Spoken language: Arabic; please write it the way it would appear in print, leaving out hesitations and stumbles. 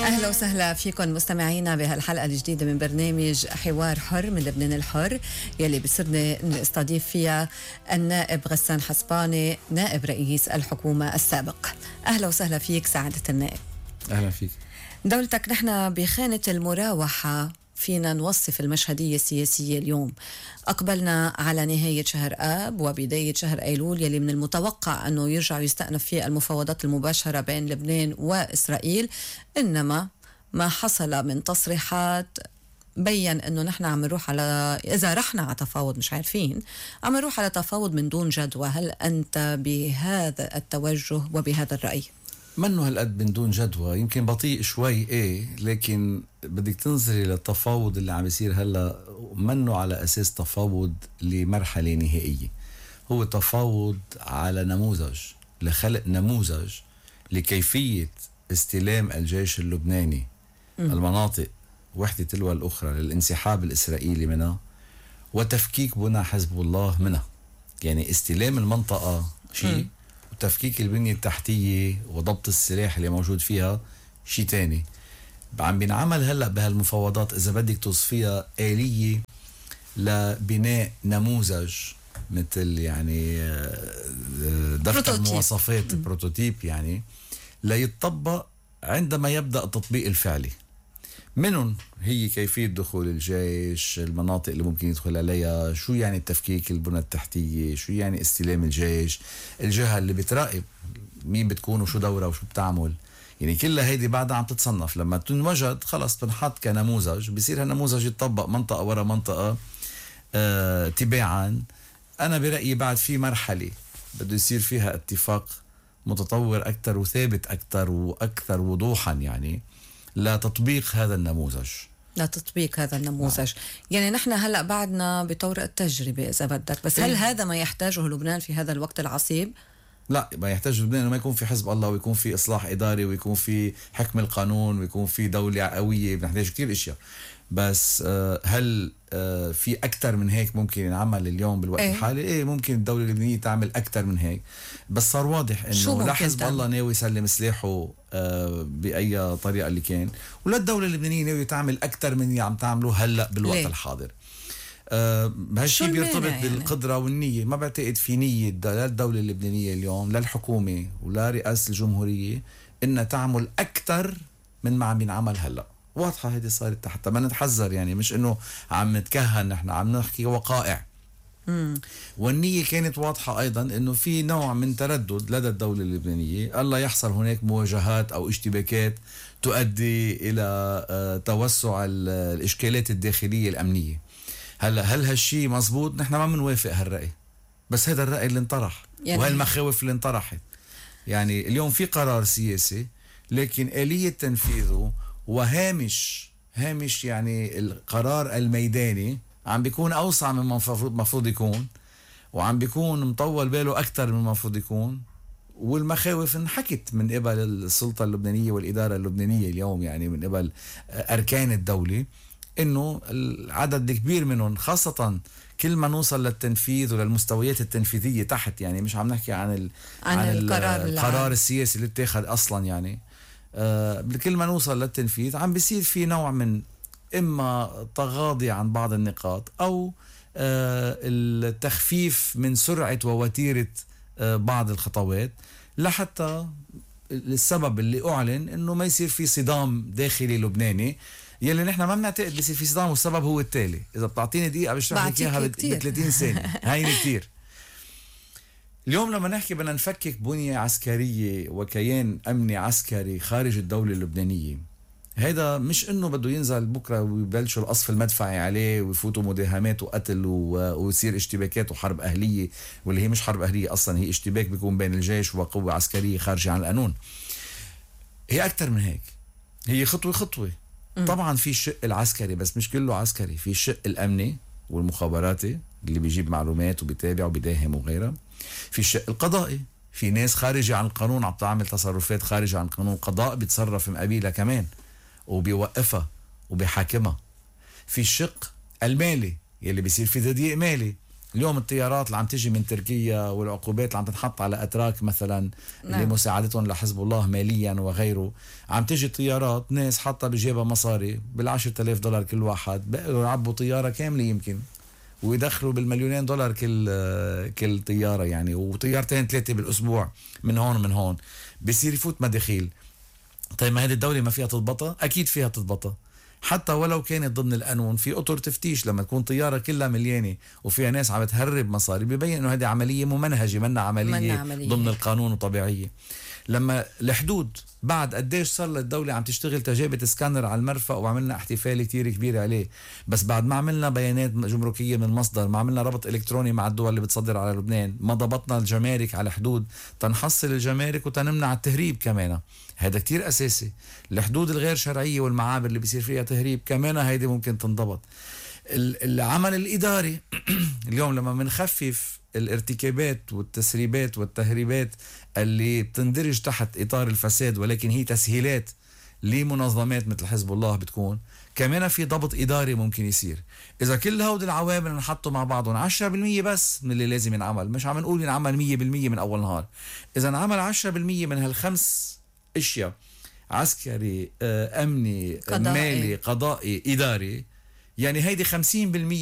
أهلا وسهلا فيكم مستمعينا بهالحلقة الجديدة من برنامج حوار حر من لبنان الحر، يلي بصرنا نستضيف فيها النائب غسان حسباني نائب رئيس الحكومة السابق. أهلا وسهلا فيك سعادة النائب. أهلا فيك. دولتك نحن بخانة المراوحة فينا نوصف المشهدية السياسية اليوم. أقبلنا على نهاية شهر آب وبداية شهر أيلول، يلي من المتوقع أنه يرجع يستأنف فيه المفاوضات المباشرة بين لبنان وإسرائيل، إنما ما حصل من تصريحات بيّن أنه نحن عم نروح على، إذا رحنا على تفاوض مش عارفين، عم نروح على تفاوض من دون جدوى. هل أنت بهذا التوجه وبهذا الرأي؟ منه هالقد من دون جدوى، يمكن بطيء شوي لكن بدك تنظري للتفاوض اللي عم يصير هلا، منه على أساس تفاوض لمرحلة نهائية، هو تفاوض على نموذج، لخلق نموذج لكيفية استلام الجيش اللبناني المناطق وحدة تلو الأخرى للانسحاب الإسرائيلي منها وتفكيك بنى حزب الله منها. يعني استلام المنطقة شيء وتفكيك البنية التحتية وضبط السلاح اللي موجود فيها شيء تاني. عم بينعمل هلأ بهالمفاوضات إذا بدك توصفيها آلية لبناء نموذج، مثل يعني دفتر مواصفات بروتوتيب، يعني لا يتطبق عندما يبدأ التطبيق الفعلي. منهم هي كيفية دخول الجيش، المناطق اللي ممكن يدخل عليها، شو يعني التفكيك البنى التحتية، شو يعني استلام الجيش، الجهة اللي بتراقب مين بتكون وشو دورها وشو بتعمل. يعني كلها هيدي بعدها عم تتصنف، لما تنوجد خلص بنحط كنموذج، بصير هالنموذج يتطبق منطقة ورا منطقة تباعا. أنا برأيي بعد في مرحلة بده يصير فيها اتفاق متطور أكثر وثابت أكثر وأكثر وضوحا، يعني لا تطبيق هذا النموذج. يعني نحن هلأ بعدنا بطور التجربة إذا بدك، بس هل هذا ما يحتاجه لبنان في هذا الوقت العصيب؟ لا، ما يحتاج لبنان انه ما يكون في حزب الله ويكون في اصلاح اداري ويكون في حكم القانون ويكون في دولة قوية. بنحتاج كتير اشياء، بس هل في اكثر من هيك ممكن ينعمل اليوم بالوقت الحالي؟ ممكن الدولة اللبنانية تعمل اكثر من هيك، بس صار واضح انه لا حزب الله ناوي يسلم سلاحه باي طريقة اللي كان، ولا الدولة اللبنانية ناوي تعمل اكثر من اللي عم تعمله هلا بالوقت الحاضر. هالشيء بيرتبط يعني بالقدرة والنية. ما بعتقد في نية لا الدولة اللبنانية اليوم، لا الحكومة ولا رئاسة الجمهورية إنها تعمل أكثر من ما عم ينعمل هلأ. واضحة هيدي صارت، حتى ما نتحذر، يعني مش إنه عم نتكهن، نحن عم نحكي وقائع. والنية كانت واضحة أيضا إنه في نوع من تردد لدى الدولة اللبنانية ألا يحصل هناك مواجهات أو اشتباكات تؤدي إلى توسع الإشكالات الداخلية الأمنية. هل هالشي مزبوط؟ نحن ما بنوافق هالرأي، بس هذا الرأي اللي انطرح يعني، وهالمخاوف اللي انطرحت. يعني اليوم في قرار سياسي، لكن آلية تنفيذه وهامش يعني القرار الميداني عم بيكون أوسع من مفروض يكون، وعم بيكون مطول باله أكتر من مفروض يكون. والمخاوف انحكت من قبل السلطة اللبنانية والإدارة اللبنانية اليوم، يعني من قبل أركان الدولة، إنه العدد الكبير منهم، خاصة كل ما نوصل للتنفيذ وللمستويات التنفيذية تحت، يعني مش عم نحكي عن القرار السياسي اللي اتخذ أصلا، يعني كل ما نوصل للتنفيذ عم بيصير في نوع من إما تغاضي عن بعض النقاط أو التخفيف من سرعة ووتيرة بعض الخطوات، لحتى السبب اللي أعلن إنه ما يصير في صدام داخلي لبناني، يلي نحن ما بنعتقد بيصير في صدام. والسبب هو التالي، إذا بتعطيني دقيقة بشرح لك إياها ب30 ثانية. هاي كتير. اليوم لما نحكي بدنا نفكك بنية عسكرية وكيان أمني عسكري خارج الدولة اللبنانية، هذا مش إنه بده ينزل بكرة ويبلشوا القصف المدفعي عليه ويفوتوا مداهمات وقتل ويصير اشتباكات وحرب أهلية، واللي هي مش حرب أهلية أصلا، هي اشتباك بيكون بين الجيش وقوة عسكرية خارجة عن القانون. هي أكتر من هيك، هي خطوة. طبعا في الشق العسكري، بس مش كله عسكري، في الشق الأمني والمخابراتي اللي بيجيب معلومات وبيتابع وبيداهم وغيرها. في الشق القضائي، في ناس خارجة عن القانون عم تعمل تصرفات خارجة عن القانون، القضاء بيتصرف مقابلها كمان وبيوقفها وبيحاكمها. في الشق المالي يلي بيصير في تضييق مالي، اليوم الطيارات اللي عم تجي من تركيا والعقوبات اللي عم تنحط على أتراك مثلا لمساعدتهم لحزب الله ماليا وغيره، عم تجي طيارات ناس حاطة بجيبها مصاري $10,000 كل واحد، بقوا يعبوا طيارة كاملة يمكن ويدخلوا بالمليونين دولار كل طيارة يعني، وطيارتين 3 بالأسبوع من هون ومن هون، بيصير يفوت مداخيل. طيب ما هذه الدولة ما فيها تضبطها؟ أكيد فيها تضبطها، حتى ولو كانت ضمن القانون. في أطر تفتيش لما تكون طيارة كلها مليانة وفيها ناس عم تهرب مصاري، بيبين إنه هذه عملية ممنهجة، منا عملية ضمن القانون وطبيعية. لما الحدود بعد قديش صار للدولة عم تشتغل تجابة سكانر على المرفأ وعملنا احتفال كتير كبير عليه، بس بعد ما عملنا بيانات جمركية من المصدر، ما عملنا ربط إلكتروني مع الدول اللي بتصدر على لبنان، ما ضبطنا الجمارك على الحدود تنحصل الجمارك وتنمنع التهريب كمان، هذا كتير أساسي. الحدود الغير شرعية والمعابر اللي بيصير فيها تهريب كمان هيدي ممكن تنضبط. العمل الإداري اليوم لما منخفف الارتكابات والتسريبات والتهريبات اللي بتندرج تحت إطار الفساد ولكن هي تسهيلات لمنظمات مثل حزب الله، بتكون كمان في ضبط إداري ممكن يصير. إذا كل هود العوامل نحطوا مع بعضهم 10% بس من اللي لازم ينعمل، مش عم نقول ينعمل 100% من أول نهار، إذا نعمل 10% من هالخمس اشياء، عسكري أمني قضائي. مالي قضائي إداري، يعني هيدي 50%